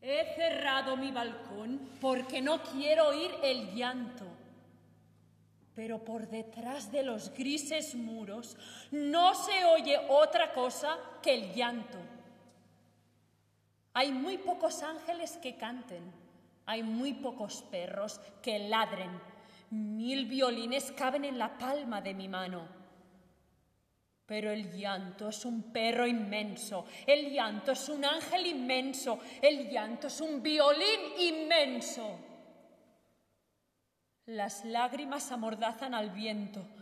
He cerrado mi balcón porque no quiero oír el llanto. Pero por detrás de los grises muros no se oye otra cosa que el llanto. Hay muy pocos ángeles que canten, hay muy pocos perros que ladren. 1000 violines caben en la palma de mi mano. Pero el llanto es un perro inmenso, el llanto es un ángel inmenso, el llanto es un violín inmenso. Las lágrimas amordazan al viento,